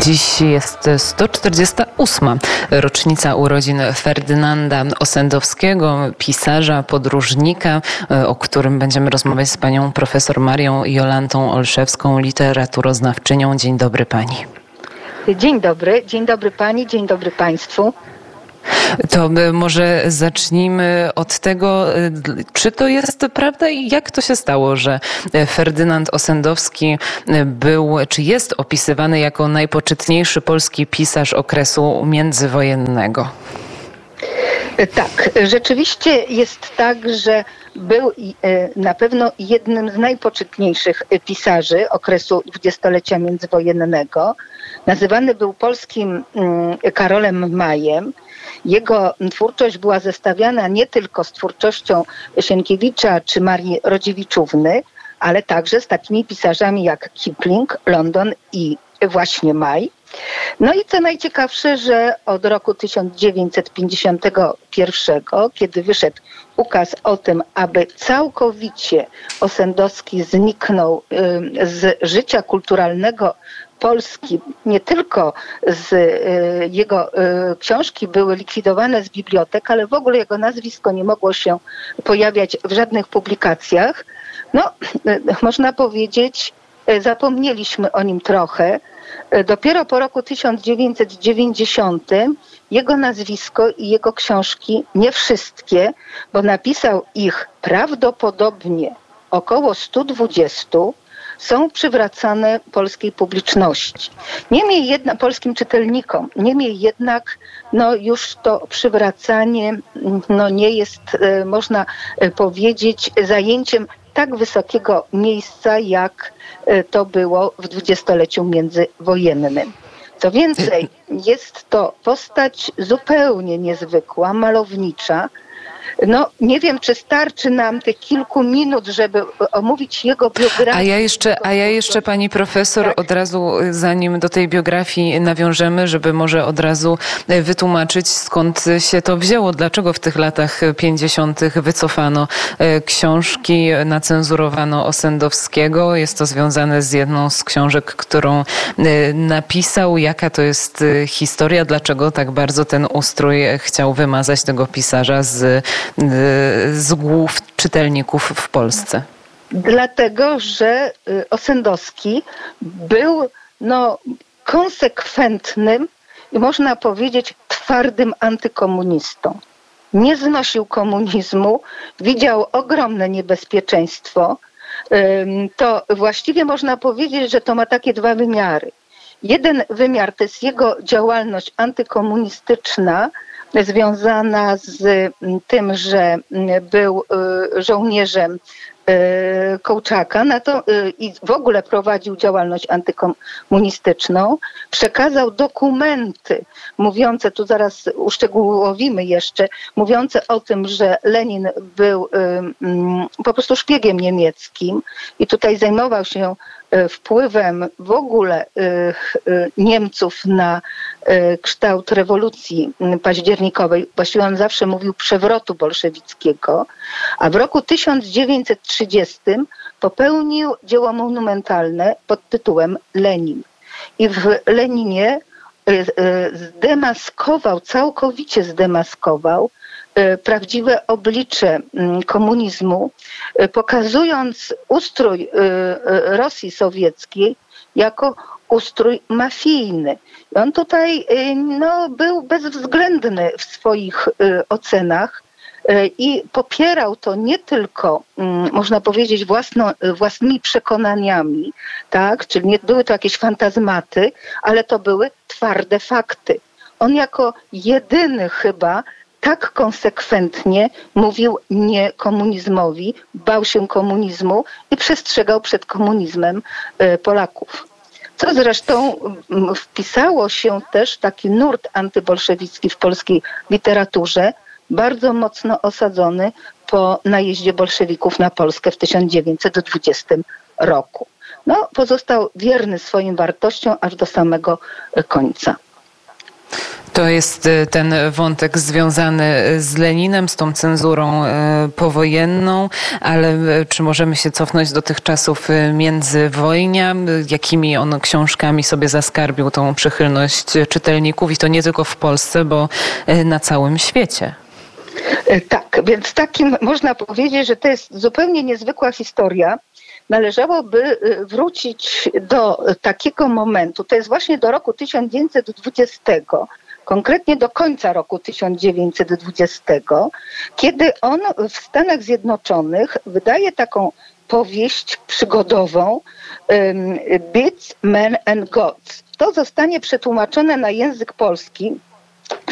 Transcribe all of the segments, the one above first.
Dziś jest 148. rocznica urodzin Ferdynanda Ossendowskiego, pisarza, podróżnika, o którym będziemy rozmawiać z panią profesor Marią Jolantą Olszewską, literaturoznawczynią. Dzień dobry pani. Dzień dobry pani, dzień dobry państwu. To może zacznijmy od tego, czy to jest prawda i jak to się stało, że Ferdynand Ossendowski czy jest opisywany jako najpoczytniejszy polski pisarz okresu międzywojennego? Tak, rzeczywiście jest tak, że był na pewno jednym z najpoczytniejszych pisarzy okresu dwudziestolecia międzywojennego. Nazywany był polskim Karolem Majem. Jego twórczość była zestawiana nie tylko z twórczością Sienkiewicza czy Marii Rodziewiczówny, ale także z takimi pisarzami jak Kipling, London i właśnie Maj. No i co najciekawsze, że od roku 1951, kiedy wyszedł ukaz o tym, aby całkowicie Ossendowski zniknął z życia kulturalnego Polski, nie tylko z jego książki były likwidowane z bibliotek, ale w ogóle jego nazwisko nie mogło się pojawiać w żadnych publikacjach. No, można powiedzieć, zapomnieliśmy o nim trochę. Dopiero po roku 1990 jego nazwisko i jego książki, nie wszystkie, bo napisał ich prawdopodobnie około 120, są przywracane polskiej publiczności. Niemniej jednak polskim czytelnikom. Niemniej jednak już to przywracanie nie jest, można powiedzieć, zajęciem tak wysokiego miejsca, jak to było w dwudziestoleciu międzywojennym. Co więcej, jest to postać zupełnie niezwykła, malownicza. Nie wiem, czy starczy nam tych kilku minut, żeby omówić jego biografię. A ja jeszcze pani profesor, tak, od razu, zanim do tej biografii nawiążemy, żeby może od razu wytłumaczyć, skąd się to wzięło, dlaczego w tych latach 50. wycofano książki, nacenzurowano Ossendowskiego. Jest to związane z jedną z książek, którą napisał. Jaka to jest historia? Dlaczego tak bardzo ten ustrój chciał wymazać tego pisarza z głów czytelników w Polsce? Dlatego, że Ossendowski był konsekwentnym i można powiedzieć twardym antykomunistą. Nie znosił komunizmu, widział ogromne niebezpieczeństwo. To właściwie można powiedzieć, że to ma takie dwa wymiary. Jeden wymiar to jest jego działalność antykomunistyczna, związana z tym, że był żołnierzem Kołczaka i w ogóle prowadził działalność antykomunistyczną. Przekazał dokumenty mówiące, tu zaraz uszczegółowimy jeszcze, mówiące o tym, że Lenin był po prostu szpiegiem niemieckim i tutaj zajmował się wpływem w ogóle Niemców na kształt rewolucji październikowej. Właściwie on zawsze mówił przewrotu bolszewickiego, a w roku 1930 popełnił dzieło monumentalne pod tytułem Lenin. I w Leninie całkowicie zdemaskował prawdziwe oblicze komunizmu, pokazując ustrój Rosji sowieckiej jako ustrój mafijny. I on tutaj był bezwzględny w swoich ocenach i popierał to nie tylko, można powiedzieć, własnymi przekonaniami, tak? Czyli nie były to jakieś fantazmaty, ale to były twarde fakty. On jako jedyny chyba tak konsekwentnie mówił nie komunizmowi, bał się komunizmu i przestrzegał przed komunizmem Polaków. Co zresztą wpisało się też taki nurt antybolszewicki w polskiej literaturze, bardzo mocno osadzony po najeździe bolszewików na Polskę w 1920 roku. Pozostał wierny swoim wartościom aż do samego końca. To jest ten wątek związany z Leninem, z tą cenzurą powojenną, ale czy możemy się cofnąć do tych czasów międzywojnia, jakimi on książkami sobie zaskarbił tą przychylność czytelników i to nie tylko w Polsce, bo na całym świecie. Tak, więc takim można powiedzieć, że to jest zupełnie niezwykła historia. Należałoby wrócić do takiego momentu, to jest właśnie do roku 1920, konkretnie do końca roku 1920, kiedy on w Stanach Zjednoczonych wydaje taką powieść przygodową Beasts, Men and Gods. To zostanie przetłumaczone na język polski w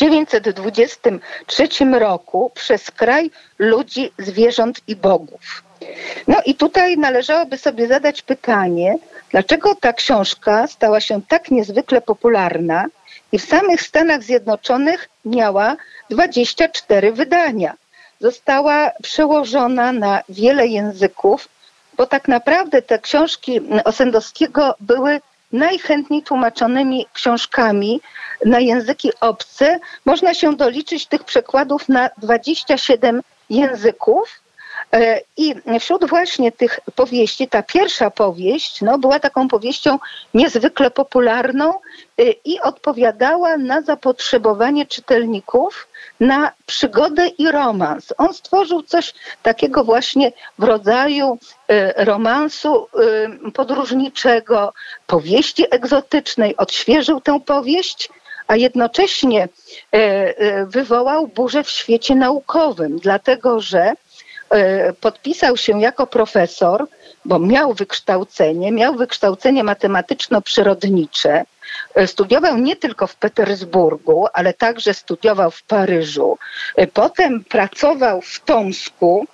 1923 roku przez Kraj ludzi, zwierząt i bogów. No i tutaj należałoby sobie zadać pytanie, dlaczego ta książka stała się tak niezwykle popularna i w samych Stanach Zjednoczonych miała 24 wydania. Została przełożona na wiele języków, bo tak naprawdę te książki Ossendowskiego były najchętniej tłumaczonymi książkami na języki obce. Można się doliczyć tych przekładów na 27 języków. I wśród właśnie tych powieści, ta pierwsza powieść była taką powieścią niezwykle popularną i odpowiadała na zapotrzebowanie czytelników na przygodę i romans. On stworzył coś takiego właśnie w rodzaju romansu podróżniczego, powieści egzotycznej, odświeżył tę powieść, a jednocześnie wywołał burzę w świecie naukowym, dlatego że podpisał się jako profesor, bo miał wykształcenie matematyczno-przyrodnicze. Studiował nie tylko w Petersburgu, ale także studiował w Paryżu. Potem pracował w Tomsku,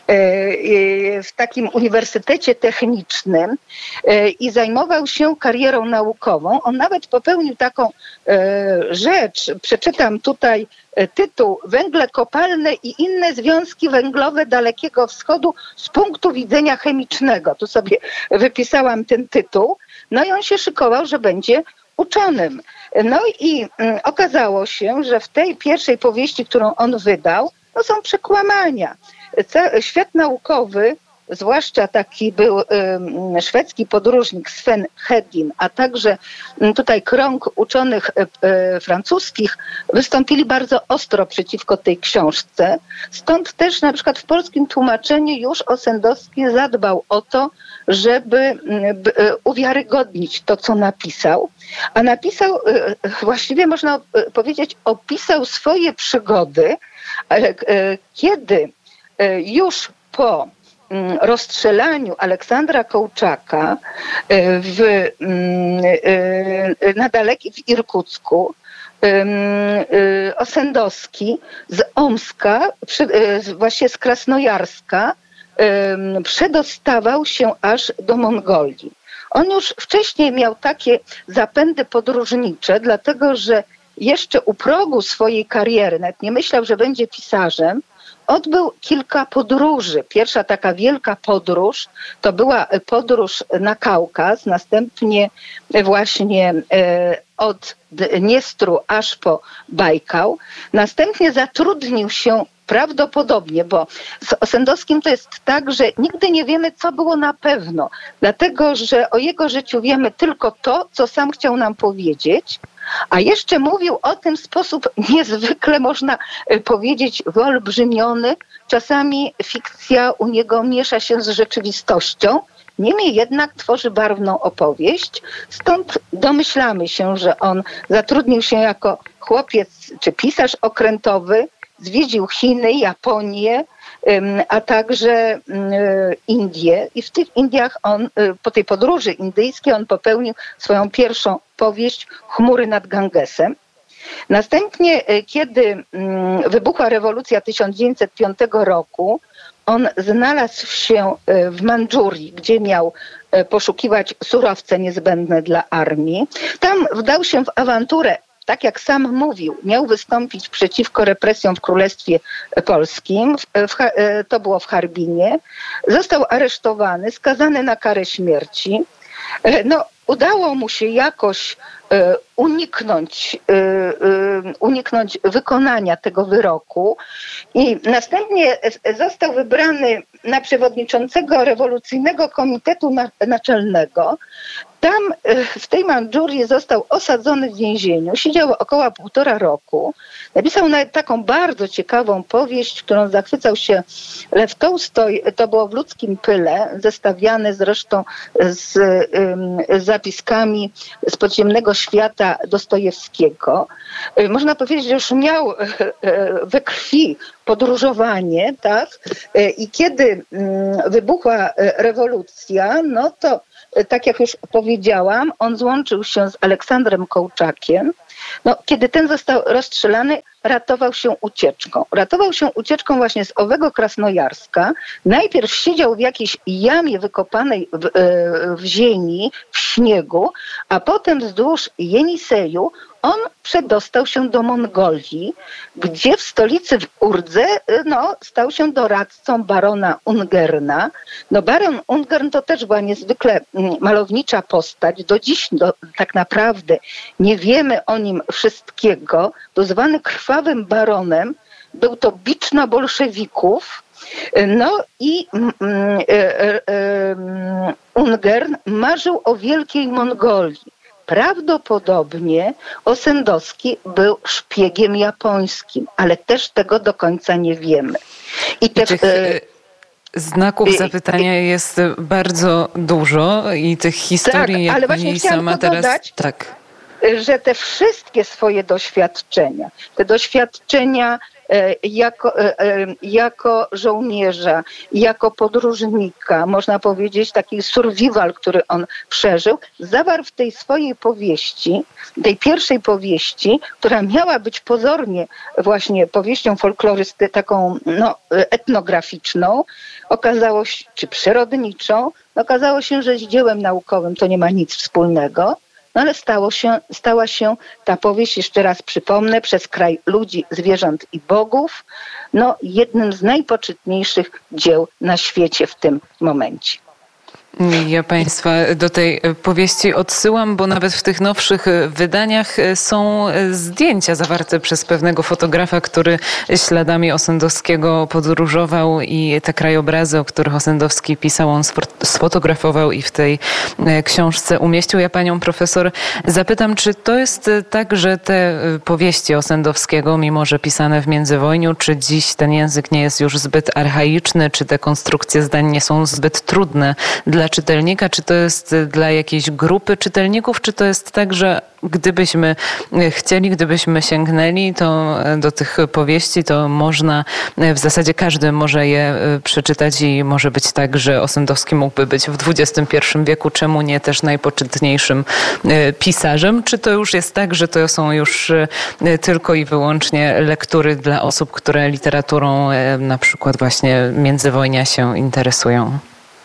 w takim uniwersytecie technicznym i zajmował się karierą naukową. On nawet popełnił taką rzecz, przeczytam tutaj tytuł: Węgle kopalne i inne związki węglowe Dalekiego Wschodu z punktu widzenia chemicznego. Tu sobie wypisałam ten tytuł. No i on się szykował, że będzie uczonym. No i okazało się, że w tej pierwszej powieści, którą on wydał, są przekłamania. Świat naukowy, zwłaszcza taki był szwedzki podróżnik Sven Hedin, a także tutaj krąg uczonych francuskich wystąpili bardzo ostro przeciwko tej książce. Stąd też na przykład w polskim tłumaczeniu już Ossendowski zadbał o to, żeby uwiarygodnić to, co napisał. A napisał, właściwie można powiedzieć, opisał swoje przygody, kiedy już po rozstrzelaniu Aleksandra Kołczaka w Irkucku, Ossendowski z Omska, właśnie z Krasnojarska, przedostawał się aż do Mongolii. On już wcześniej miał takie zapędy podróżnicze, dlatego że jeszcze u progu swojej kariery, nawet nie myślał, że będzie pisarzem, odbył kilka podróży. Pierwsza taka wielka podróż to była podróż na Kaukaz, następnie właśnie od Dniestru aż po Bajkał. Następnie zatrudnił się prawdopodobnie, bo z Ossendowskim to jest tak, że nigdy nie wiemy, co było na pewno, dlatego że o jego życiu wiemy tylko to, co sam chciał nam powiedzieć, a jeszcze mówił o tym w sposób niezwykle, można powiedzieć, wyolbrzymiony. Czasami fikcja u niego miesza się z rzeczywistością. Niemniej jednak tworzy barwną opowieść. Stąd domyślamy się, że on zatrudnił się jako chłopiec czy pisarz okrętowy, zwiedził Chiny, Japonię, a także Indie. I w tych Indiach on, po tej podróży indyjskiej, on popełnił swoją pierwszą powieść Chmury nad Gangesem. Następnie, kiedy wybuchła rewolucja 1905 roku, on znalazł się w Mandżurii, gdzie miał poszukiwać surowce niezbędne dla armii. Tam wdał się w awanturę. Tak jak sam mówił, miał wystąpić przeciwko represjom w Królestwie Polskim. To było w Harbinie. Został aresztowany, skazany na karę śmierci. No, udało mu się jakoś uniknąć wykonania tego wyroku i następnie został wybrany na przewodniczącego rewolucyjnego komitetu naczelnego. Tam w tej Mandżurii został osadzony w więzieniu, siedział około 1,5 roku. Napisał nawet taką bardzo ciekawą powieść, którą zachwycał się Lew Tołstoj. To było w Ludzkim Pyle, zestawiane zresztą z zapiskami z podziemnego świata Dostojewskiego. Można powiedzieć, że już miał we krwi podróżowanie, tak? I kiedy wybuchła rewolucja, no to tak jak już powiedziałam, on złączył się z Aleksandrem Kołczakiem. No, kiedy ten został rozstrzelany, ratował się ucieczką. Ratował się ucieczką właśnie z owego Krasnojarska. Najpierw siedział w jakiejś jamie wykopanej w ziemi, w śniegu, a potem wzdłuż Jeniseju on przedostał się do Mongolii, gdzie w stolicy w Urdze stał się doradcą barona Ungerna. No, baron Ungern to też była niezwykle malownicza postać. Do dziś tak naprawdę nie wiemy o nim wszystkiego. Był zwany krwawym baronem. Był to bicz na bolszewików. No i Ungern marzył o wielkiej Mongolii. Prawdopodobnie Osendowski był szpiegiem japońskim, ale też tego do końca nie wiemy. I tych znaków zapytania jest bardzo dużo i tych historii, tak, ale właśnie chciałam sama teraz dodać, że te wszystkie swoje doświadczenia, jako żołnierza, jako podróżnika, można powiedzieć taki survival, który on przeżył, zawarł w tej swojej powieści, tej pierwszej powieści, która miała być pozornie właśnie powieścią taką etnograficzną, okazało się, czy przyrodniczą, okazało się, że z dziełem naukowym to nie ma nic wspólnego. No ale stała się ta powieść, jeszcze raz przypomnę, przez kraj ludzi, zwierząt i bogów, jednym z najpoczytniejszych dzieł na świecie w tym momencie. Ja Państwa do tej powieści odsyłam, bo nawet w tych nowszych wydaniach są zdjęcia zawarte przez pewnego fotografa, który śladami Osendowskiego podróżował i te krajobrazy, o których Osendowski pisał, on sfotografował i w tej książce umieścił. Ja Panią profesor zapytam, czy to jest tak, że te powieści Osendowskiego, mimo że pisane w międzywojniu, czy dziś ten język nie jest już zbyt archaiczny, czy te konstrukcje zdań nie są zbyt trudne dla czytelnika, czy to jest dla jakiejś grupy czytelników, czy to jest tak, że gdybyśmy chcieli, gdybyśmy sięgnęli to do tych powieści, to można, w zasadzie każdy może je przeczytać i może być tak, że Osendowski mógłby być w XXI wieku, czemu nie też najpoczytniejszym pisarzem? Czy to już jest tak, że to są już tylko i wyłącznie lektury dla osób, które literaturą na przykład właśnie międzywojnia się interesują?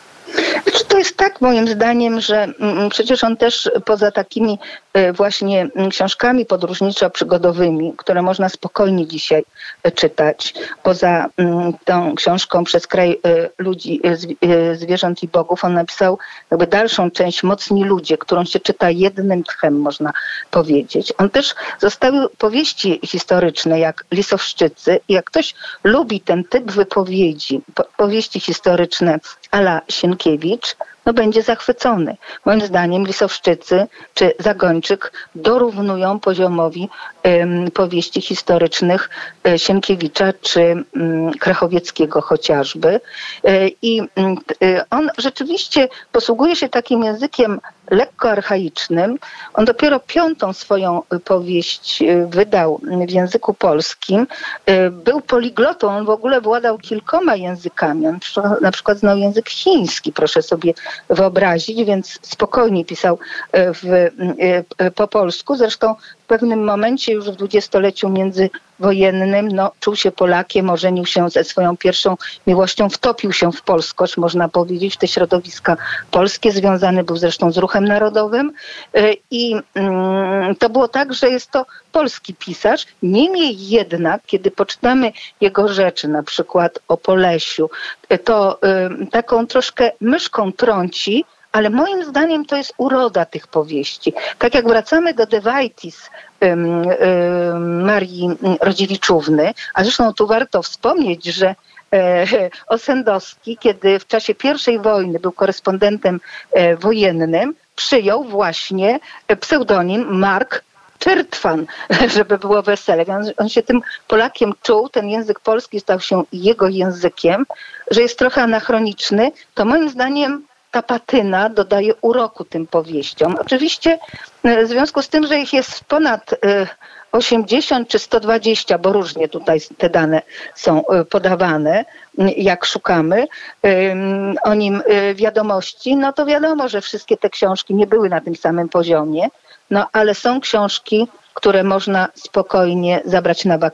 To jest tak moim zdaniem, że przecież on też poza takimi właśnie książkami podróżniczo-przygodowymi, które można spokojnie dzisiaj czytać, poza tą książką Przez kraj ludzi, zwierząt i bogów, on napisał jakby dalszą część Mocni ludzie, którą się czyta jednym tchem, można powiedzieć. On też zostawił powieści historyczne jak Lisowszczycy i jak ktoś lubi ten typ wypowiedzi, powieści historyczne a la Sienkiewicz, będzie zachwycony. Moim zdaniem Lisowszczycy czy Zagończyk dorównują poziomowi powieści historycznych Sienkiewicza czy Krachowieckiego chociażby. I on rzeczywiście posługuje się takim językiem lekko archaicznym. On dopiero 5. swoją powieść wydał w języku polskim. Był poliglotą, on w ogóle władał kilkoma językami. On na przykład znał język chiński, proszę sobie wyobrazić, więc spokojnie pisał po polsku. Zresztą w pewnym momencie już w dwudziestoleciu międzywojennym czuł się Polakiem, ożenił się ze swoją pierwszą miłością, wtopił się w polskość, można powiedzieć, w te środowiska polskie, związany był zresztą z ruchem narodowym i to było tak, że jest to polski pisarz. Niemniej jednak, kiedy poczytamy jego rzeczy, na przykład o Polesiu, to taką troszkę myszką trąci, ale moim zdaniem to jest uroda tych powieści. Tak jak wracamy do De Vitis Marii Rodziewiczówny, a zresztą tu warto wspomnieć, że Ossendowski, kiedy w czasie I wojny był korespondentem wojennym, przyjął właśnie pseudonim Mark Czertwan, żeby było wesele. Więc on się tym Polakiem czuł, ten język polski stał się jego językiem, że jest trochę anachroniczny, to moim zdaniem ta patyna dodaje uroku tym powieściom. Oczywiście w związku z tym, że ich jest ponad 80 czy 120, bo różnie tutaj te dane są podawane, jak szukamy o nim wiadomości, no to wiadomo, że wszystkie te książki nie były na tym samym poziomie, no ale są książki, które można spokojnie zabrać na wakacje.